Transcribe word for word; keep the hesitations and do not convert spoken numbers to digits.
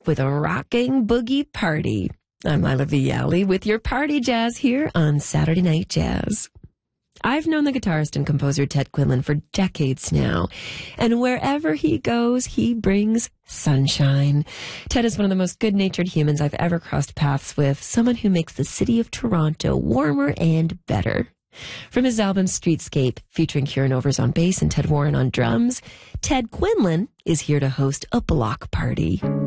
with a rocking boogie party. I'm Lila Vialli with your party jazz here on Saturday Night Jazz. I've known the guitarist and composer Ted Quinlan for decades now, and wherever he goes, he brings sunshine. Ted is one of the most good-natured humans I've ever crossed paths with, someone who makes the city of Toronto warmer and better. From his album Streetscape, featuring Kieran Overs on bass and Ted Warren on drums, Ted Quinlan is here to host a block party.